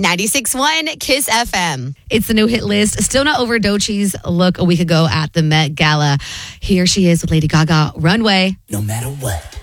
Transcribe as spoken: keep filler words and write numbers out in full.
ninety-six point one Kiss F M. It's the new hit list. Still not over Doechie's look a week ago at the Met Gala. Here she is with Lady Gaga, Runway. No matter what.